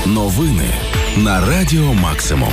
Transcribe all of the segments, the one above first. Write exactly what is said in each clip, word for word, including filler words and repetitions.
Новини на Радіо Максимум.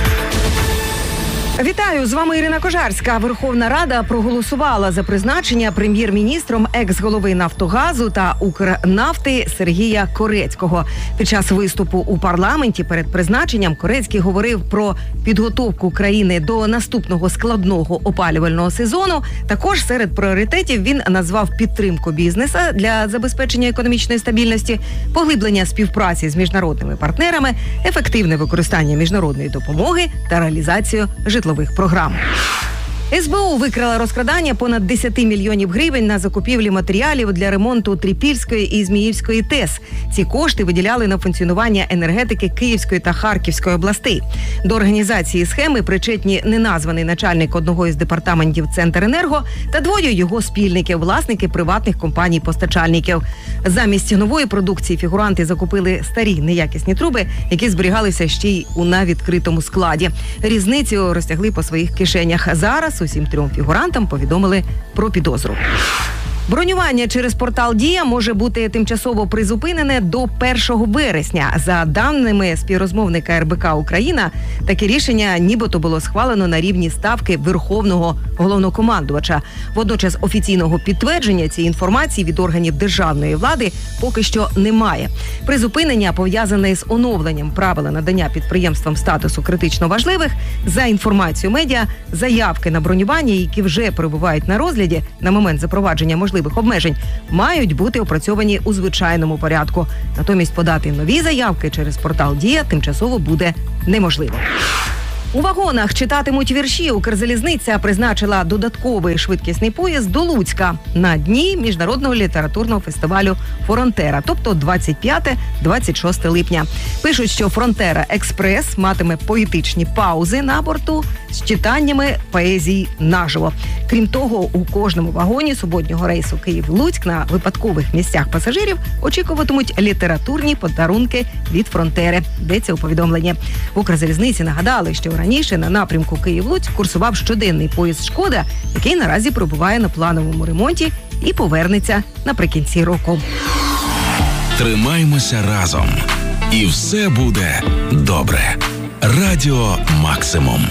Вітаю, з вами Ірина Кожарська. Верховна Рада проголосувала за призначення прем'єр-міністром екс-голови «Нафтогазу» та «Укрнафти» Сергія Корецького. Під час виступу у парламенті перед призначенням Корецький говорив про підготовку країни до наступного складного опалювального сезону. Також серед пріоритетів він назвав підтримку бізнеса для забезпечення економічної стабільності, поглиблення співпраці з міжнародними партнерами, ефективне використання міжнародної допомоги та реалізацію житлових програм. ес бе у викрила розкрадання понад десять мільйонів гривень на закупівлі матеріалів для ремонту Трипільської і Зміївської ТЕС. Ці кошти виділяли на функціонування енергетики Київської та Харківської областей. До організації схеми причетні неназваний начальник одного із департаментів Центренерго та двоє його спільників, власники приватних компаній-постачальників. Замість нової продукції фігуранти закупили старі неякісні труби, які зберігалися ще й у навідкритому складі. Різницю розтягли по своїх кишенях. Зараз усім трьом фігурантам повідомили про підозру. Бронювання через портал «Дія» може бути тимчасово призупинене до першого березня. За даними співрозмовника ер бе ка «Україна», таке рішення нібито було схвалено на рівні ставки Верховного головнокомандувача. Водночас офіційного підтвердження цієї інформації від органів державної влади поки що немає. Призупинення пов'язане з оновленням правил надання підприємствам статусу критично важливих. За інформацією медіа, заявки на бронювання, які вже перебувають на розгляді на момент запровадження можливих обмежень, мають бути опрацьовані у звичайному порядку. Натомість подати нові заявки через портал «Дія» тимчасово буде неможливо. У вагонах читатимуть вірші. Укрзалізниця призначила додатковий швидкісний поїзд до Луцька на дні міжнародного літературного фестивалю «Фронтера», тобто двадцять п'яте - двадцять шосте липня. Пишуть, що «Фронтера Експрес» матиме поетичні паузи на борту з читаннями поезії наживо. Крім того, у кожному вагоні суботнього рейсу Київ-Луцьк на випадкових місцях пасажирів очікуватимуть літературні подарунки від «Фронтери», йдеться у повідомленні. В Укрзалізниці нагадали, що раніше на напрямку Київ-Луцьк курсував щоденний поїзд «Шкода», який наразі перебуває на плановому ремонті і повернеться наприкінці року. Тримаймося разом. І все буде добре. Радіо Максимум.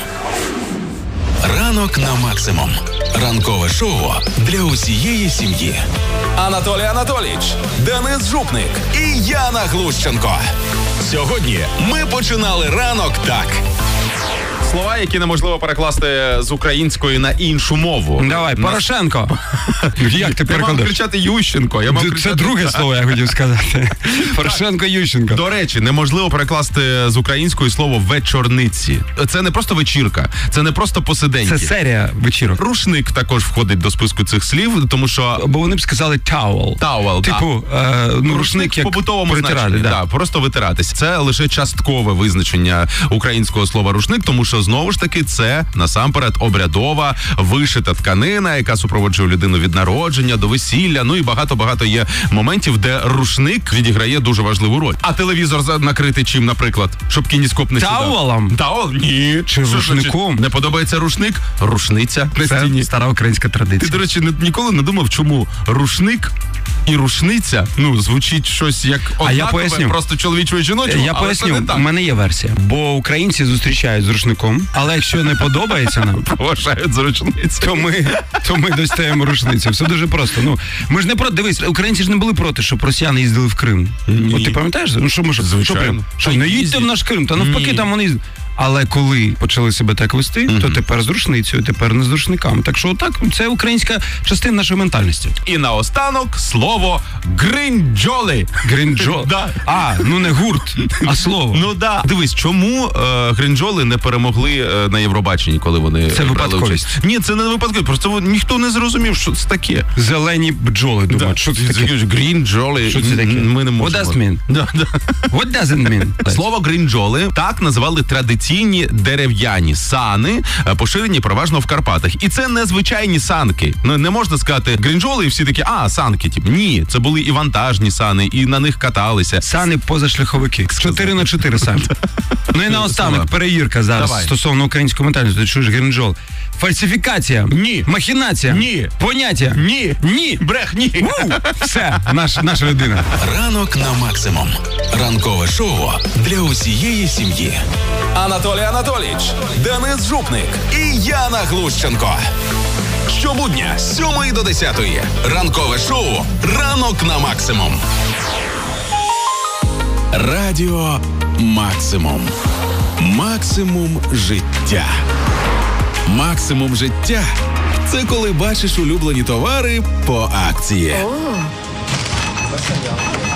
Ранок на Максимум. Ранкове шоу для усієї сім'ї. Анатолій Анатолійович, Денис Жупник і Яна Глущенко. Сьогодні ми починали ранок так. Слова, які неможливо перекласти з української на іншу мову. Давай, на... Порошенко. Як ти перекладеш? Я мав кричати Ющенко. Я мав Це кричати... друге слово, я хотів сказати. Порошенко, Ющенко. До речі, неможливо перекласти з української слово «вечорниці». Це не просто вечірка, це не просто посиденьки. Це серія вечірок. Рушник також входить до списку цих слів, тому що... Бо вони б сказали «тауел». Тауел, Типу, да. е, ну, рушник як в побутовому притирати, значенні, да. да, просто витиратись. Це лише часткове визначення українського слова «рушник», тому що, знову ж таки, це насамперед обрядова вишита тканина, яка супроводжує людину від народження до весілля. Ну і багато-багато є моментів, де рушник відіграє дуже важливу роль. А телевізор накритий чим, наприклад? Щоб кініскоп не сідав. Тауелом? Тауел? Ні. Чи Що рушником? значить? Не подобається рушник? Рушниця на Це стіні. стара українська традиція. Ти, до речі, ніколи не думав, чому рушник і рушниця, ну, звучить щось як однакове, а я поясню. Просто чоловічого і жіночого, Я але поясню, це не так. у мене є версія. Бо українці зустрічають з рушником, але якщо не подобається нам, поважають за рушницю, то ми, то ми достаємо рушницю. Все дуже просто. Ну, ми ж не проти, дивись, українці ж не були проти, щоб росіяни їздили в Крим. Ні. От ти пам'ятаєш? Ну, що ми ж, що прям? Що, не їдьте в наш Крим, та навпаки, там вони... Але коли почали себе так вести, mm-hmm. то тепер з рушницею, тепер не з рушниками. Так що так, це українська частина нашої ментальності. І наостанок слово гринджоли. Гринджоли? Да. А, ну не гурт, а слово. Ну да. Дивись, чому е, гринджоли не перемогли е, на Євробаченні, коли вони це брали випадковість. участь? Ні, це не випадковість, просто ніхто не зрозумів, що це таке. Зелені бджоли, думають, да. що це таке? Грінджоли. Що це таке? Ми не можемо. What does it mean? Да, да. What does it mean? Слово гринджоли так називали традиційно повноцінні дерев'яні сани, поширені переважно в Карпатах. І це не звичайні санки. Ну, не можна сказати гринджоли, і всі такі, а, санки. Тіп. Ні, це були і вантажні сани, і на них каталися. Сани позашляховики. чотири на чотири сани. Ну і наостанок, перевірка зараз Давай. стосовно української ментальності. Ти чуєш гринджол? Фальсифікація. Ні. Махінація. Ні. Поняття. Ні. Ні. Брехні. У, все, наш, наша людина. Ранок на максимум. Ранкове шоу для усієї сім'ї. Анатолій Анатолійович, Денис Жупник і Яна Глущенко. Щобудня з сьомої до десятої. Ранкове шоу «Ранок на максимум». Радіо Максимум. Максимум життя. Максимум життя – це коли бачиш улюблені товари по акції.